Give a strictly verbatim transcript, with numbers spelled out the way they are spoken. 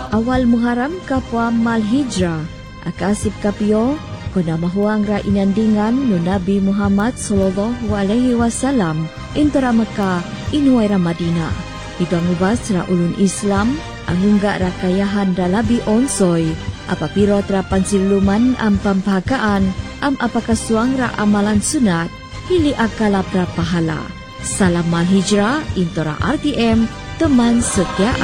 awal Muharram kapwa Malhijra, akasip kapyo, kuna mahuang ra inandingan no Nabi Muhammad sallallahu alaihi wasallam, intara Mekah, inuay ra Madina. Igang ubas ra ulun Islam, angungga ra kayahan ra labi onsoy, apapirot ra pansiluman ang pampahagaan, am apakaswang ra amalan sunat, hili akalap ra pahala. Salam Malhijra, intora R T M, teman setia